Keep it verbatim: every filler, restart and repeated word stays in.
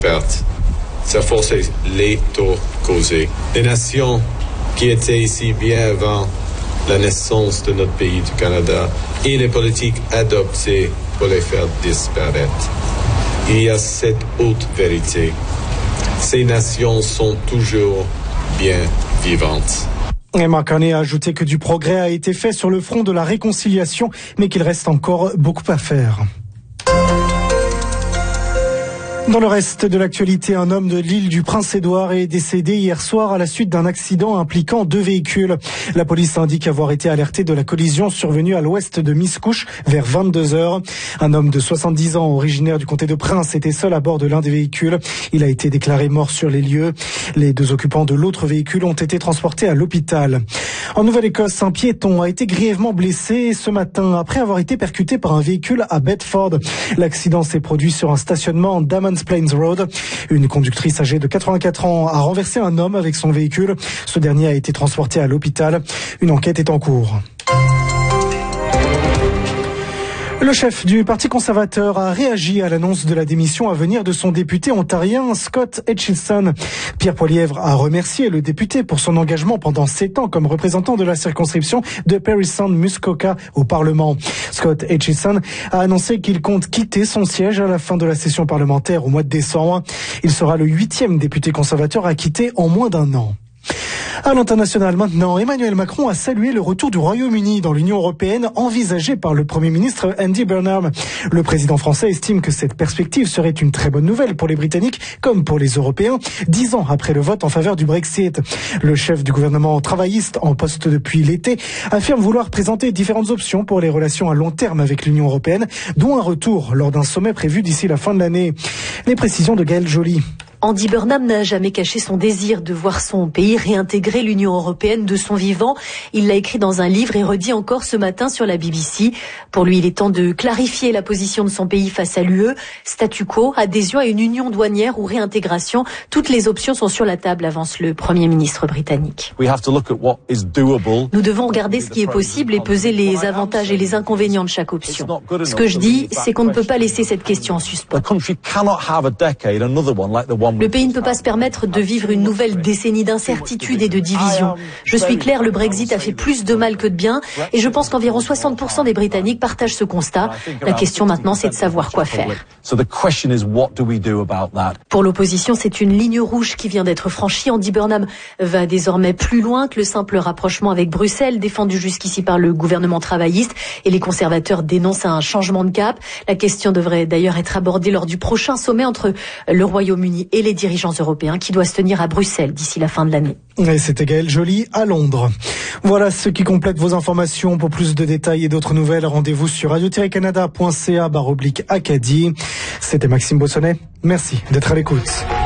Perte. Sa force est les taux causés. Les nations qui étaient ici bien avant la naissance de notre pays, du Canada, et les politiques adoptées pour les faire disparaître. Il y a cette haute vérité. Ces nations sont toujours bien vivantes. Et Mark Carney a ajouté que du progrès a été fait sur le front de la réconciliation, mais qu'il reste encore beaucoup à faire. Dans le reste de l'actualité, un homme de l'île du Prince-Édouard est décédé hier soir à la suite d'un accident impliquant deux véhicules. La police indique avoir été alertée de la collision survenue à l'ouest de Miscouche vers vingt-deux heures. Un homme de soixante-dix ans, originaire du comté de Prince, était seul à bord de l'un des véhicules. Il a été déclaré mort sur les lieux. Les deux occupants de l'autre véhicule ont été transportés à l'hôpital. En Nouvelle-Écosse, un piéton a été grièvement blessé ce matin après avoir été percuté par un véhicule à Bedford. L'accident s'est produit sur un stationnement d'Amans Plains Road. Une conductrice âgée de quatre-vingt-quatre ans a renversé un homme avec son véhicule. Ce dernier a été transporté à l'hôpital. Une enquête est en cours. Le chef du Parti conservateur a réagi à l'annonce de la démission à venir de son député ontarien Scott Aitchison. Pierre Poilievre a remercié le député pour son engagement pendant sept ans comme représentant de la circonscription de Parry Sound Muskoka au Parlement. Scott Aitchison a annoncé qu'il compte quitter son siège à la fin de la session parlementaire au mois de décembre. Il sera le huitième député conservateur à quitter en moins d'un an. À l'international maintenant, Emmanuel Macron a salué le retour du Royaume-Uni dans l'Union européenne envisagé par le Premier ministre Andy Burnham. Le président français estime que cette perspective serait une très bonne nouvelle pour les Britanniques comme pour les Européens, dix ans après le vote en faveur du Brexit. Le chef du gouvernement travailliste en poste depuis l'été affirme vouloir présenter différentes options pour les relations à long terme avec l'Union européenne, dont un retour lors d'un sommet prévu d'ici la fin de l'année. Les précisions de Gaëlle Joly. Andy Burnham n'a jamais caché son désir de voir son pays réintégrer l'Union européenne de son vivant. Il l'a écrit dans un livre et redit encore ce matin sur la B B C. Pour lui, il est temps de clarifier la position de son pays face à l'U E. Statu quo, adhésion à une union douanière ou réintégration. Toutes les options sont sur la table, avance le Premier ministre britannique. Nous devons regarder ce qui est possible et peser les avantages et les inconvénients de chaque option. Ce que je dis, c'est qu'on ne peut pas laisser cette question en suspens. Le pays ne peut pas se permettre de vivre une nouvelle décennie d'incertitude et de division. Je suis clair, le Brexit a fait plus de mal que de bien et je pense qu'environ soixante pour cent des Britanniques partagent ce constat. La question maintenant, c'est de savoir quoi faire. Pour l'opposition, c'est une ligne rouge qui vient d'être franchie. Andy Burnham va désormais plus loin que le simple rapprochement avec Bruxelles, défendu jusqu'ici par le gouvernement travailliste, et les conservateurs dénoncent un changement de cap. La question devrait d'ailleurs être abordée lors du prochain sommet entre le Royaume-Uni et les dirigeants européens qui doit se tenir à Bruxelles d'ici la fin de l'année. Et c'était Gaëlle Joly à Londres. Voilà ce qui complète vos informations. Pour plus de détails et d'autres nouvelles, rendez-vous sur radio tiret canada point c a barre oblique Acadie. C'était Maxime Bossonnet. Merci d'être à l'écoute.